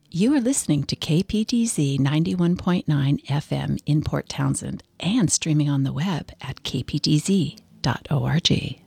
You are listening to KPDZ 91.9 FM in Port Townsend and streaming on the web at kpdz.org.